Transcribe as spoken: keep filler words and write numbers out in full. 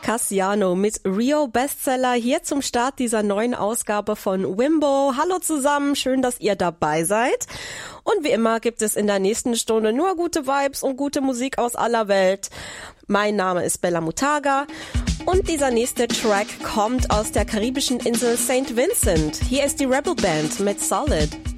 Cassiano mit Rio Bestseller hier zum Start dieser neuen Ausgabe von Wimbo. Hallo zusammen, schön, dass ihr dabei seid. Und wie immer gibt es in der nächsten Stunde nur gute Vibes und gute Musik aus aller Welt. Mein Name ist Bella Mutaga und dieser nächste Track kommt aus der karibischen Insel Saint Vincent. Hier ist die Rebel Band mit Solid.